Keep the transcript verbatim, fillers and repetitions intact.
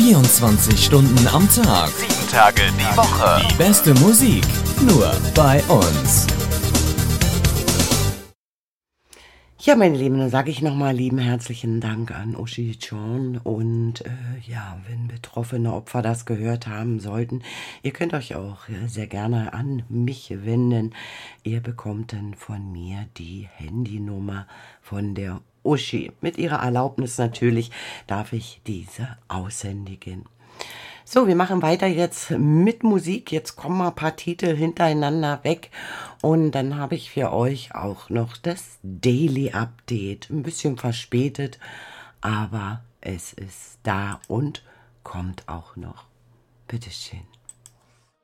vierundzwanzig Stunden am Tag. Sieben Tage die Woche. Die beste Musik. Nur bei uns. Ja, meine Lieben, dann sage ich nochmal lieben herzlichen Dank an Uschi John. Und äh, ja, wenn betroffene Opfer das gehört haben sollten, ihr könnt euch auch äh, sehr gerne an mich wenden. Ihr bekommt dann von mir die Handynummer von der Uschi. Mit ihrer Erlaubnis natürlich darf ich diese aushändigen. So, wir machen weiter jetzt mit Musik. Jetzt kommen mal ein paar Titel hintereinander weg. Und dann habe ich für euch auch noch das Daily Update. Ein bisschen verspätet, aber es ist da und kommt auch noch. Bitteschön.